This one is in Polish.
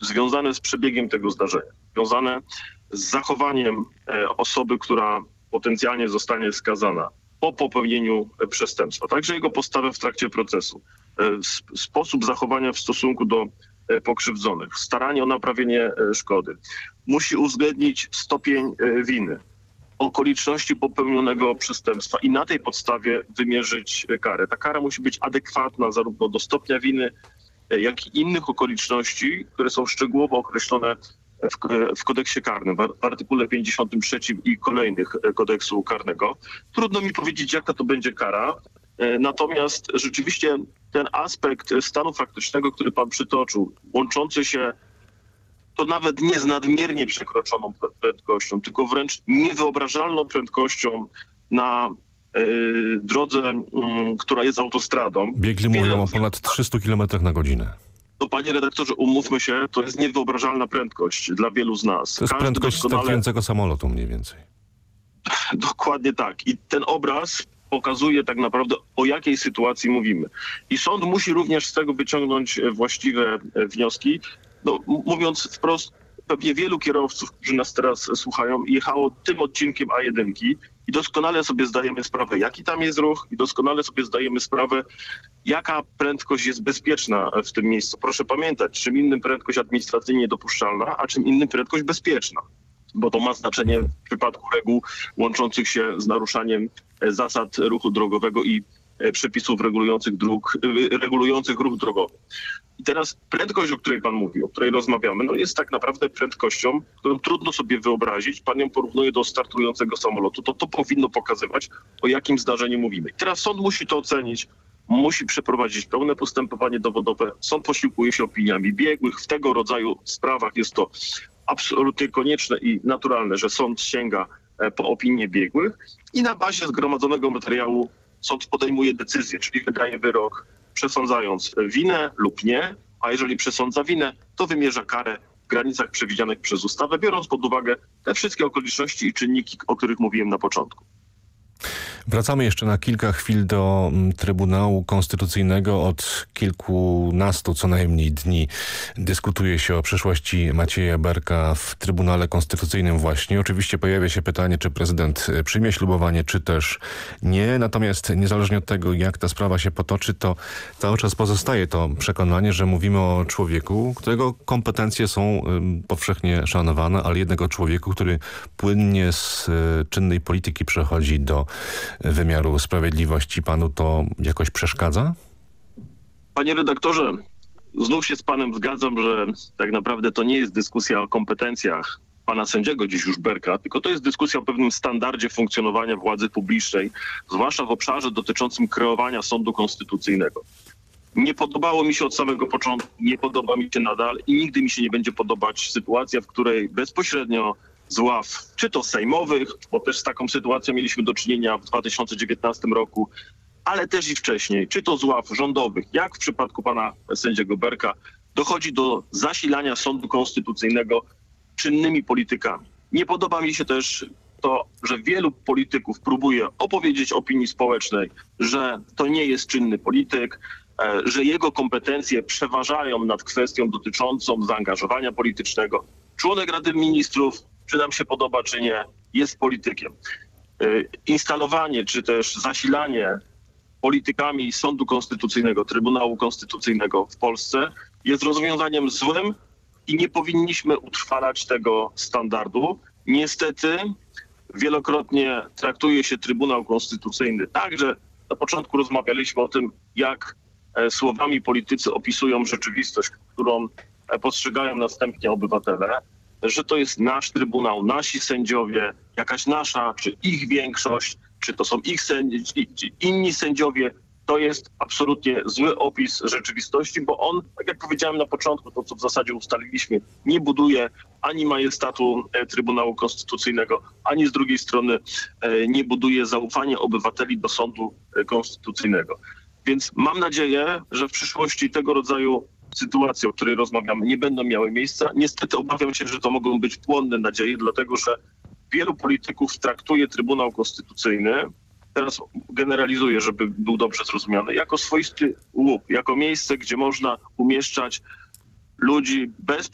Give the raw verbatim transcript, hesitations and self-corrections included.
związane z przebiegiem tego zdarzenia, związane z zachowaniem osoby, która potencjalnie zostanie skazana po popełnieniu przestępstwa, także jego postawę w trakcie procesu, sposób zachowania w stosunku do pokrzywdzonych, staranie o naprawienie szkody. Musi uwzględnić stopień winy, okoliczności popełnionego przestępstwa i na tej podstawie wymierzyć karę. Ta kara musi być adekwatna zarówno do stopnia winy, jak i innych okoliczności, które są szczegółowo określone w, w kodeksie karnym, w artykule pięćdziesiątym trzecim i kolejnych kodeksu karnego. Trudno mi powiedzieć, jaka to będzie kara, natomiast rzeczywiście ten aspekt stanu faktycznego, który pan przytoczył, łączący się to nawet nie z nadmiernie przekroczoną prędkością, tylko wręcz niewyobrażalną prędkością na y, drodze, y, która jest autostradą. Biegli mówią o ponad trzystu kilometrach na godzinę. No, panie redaktorze, umówmy się, to jest niewyobrażalna prędkość dla wielu z nas. To jest Każdy prędkość doskonale... startującego samolotu mniej więcej. Dokładnie tak. I ten obraz pokazuje tak naprawdę, o jakiej sytuacji mówimy. I sąd musi również z tego wyciągnąć właściwe wnioski. No, mówiąc wprost, pewnie wielu kierowców, którzy nas teraz słuchają, jechało tym odcinkiem A jeden i doskonale sobie zdajemy sprawę, jaki tam jest ruch i doskonale sobie zdajemy sprawę, jaka prędkość jest bezpieczna w tym miejscu. Proszę pamiętać, czym innym prędkość administracyjnie dopuszczalna, a czym innym prędkość bezpieczna, bo to ma znaczenie w przypadku reguł łączących się z naruszaniem zasad ruchu drogowego i przepisów regulujących, dróg, regulujących ruch drogowy. I teraz prędkość, o której pan mówi, o której rozmawiamy, no jest tak naprawdę prędkością, którą trudno sobie wyobrazić. Pan ją porównuje do startującego samolotu. To to powinno pokazywać, o jakim zdarzeniu mówimy. I teraz sąd musi to ocenić, musi przeprowadzić pełne postępowanie dowodowe. Sąd posiłkuje się opiniami biegłych. W tego rodzaju sprawach jest to absolutnie konieczne i naturalne, że sąd sięga po opinię biegłych i na bazie zgromadzonego materiału sąd podejmuje decyzję, czyli wydaje wyrok, przesądzając winę lub nie, a jeżeli przesądza winę, to wymierza karę w granicach przewidzianych przez ustawę, biorąc pod uwagę te wszystkie okoliczności i czynniki, o których mówiłem na początku. Wracamy jeszcze na kilka chwil do Trybunału Konstytucyjnego. Od kilkunastu co najmniej dni dyskutuje się o przyszłości Macieja Berka w Trybunale Konstytucyjnym właśnie. Oczywiście pojawia się pytanie, czy prezydent przyjmie ślubowanie, czy też nie. Natomiast niezależnie od tego, jak ta sprawa się potoczy, to cały czas pozostaje to przekonanie, że mówimy o człowieku, którego kompetencje są powszechnie szanowane, ale jednego człowieku, który płynnie z czynnej polityki przechodzi do wymiaru sprawiedliwości. Panu to jakoś przeszkadza? Panie redaktorze, znów się z panem zgadzam, że tak naprawdę to nie jest dyskusja o kompetencjach pana sędziego, dziś już Berka, tylko to jest dyskusja o pewnym standardzie funkcjonowania władzy publicznej, zwłaszcza w obszarze dotyczącym kreowania sądu konstytucyjnego. Nie podobało mi się od samego początku, nie podoba mi się nadal i nigdy mi się nie będzie podobać sytuacja, w której bezpośrednio z ław, czy to sejmowych, bo też z taką sytuacją mieliśmy do czynienia w dwa tysiące dziewiętnastym roku, ale też i wcześniej, czy to z ław rządowych, jak w przypadku pana sędziego Berka, dochodzi do zasilania sądu konstytucyjnego czynnymi politykami. Nie podoba mi się też to, że wielu polityków próbuje opowiedzieć opinii społecznej, że to nie jest czynny polityk, że jego kompetencje przeważają nad kwestią dotyczącą zaangażowania politycznego. Członek Rady Ministrów, czy nam się podoba, czy nie, jest politykiem. Instalowanie, czy też zasilanie politykami Sądu Konstytucyjnego, Trybunału Konstytucyjnego w Polsce jest rozwiązaniem złym i nie powinniśmy utrwalać tego standardu. Niestety wielokrotnie traktuje się Trybunał Konstytucyjny tak, że na początku rozmawialiśmy o tym, jak słowami politycy opisują rzeczywistość, którą postrzegają następnie obywatele, że to jest nasz Trybunał, nasi sędziowie, jakaś nasza, czy ich większość, czy to są ich sędzi, czy inni sędziowie. To jest absolutnie zły opis rzeczywistości, bo on, tak jak powiedziałem na początku, to co w zasadzie ustaliliśmy, nie buduje ani majestatu Trybunału Konstytucyjnego, ani z drugiej strony nie buduje zaufania obywateli do sądu konstytucyjnego. Więc mam nadzieję, że w przyszłości tego rodzaju sytuacje, o której rozmawiamy, nie będą miały miejsca. Niestety obawiam się, że to mogą być płonne nadzieje, dlatego że wielu polityków traktuje Trybunał Konstytucyjny, teraz generalizuję, żeby był dobrze zrozumiany, jako swoisty łup, jako miejsce, gdzie można umieszczać ludzi bez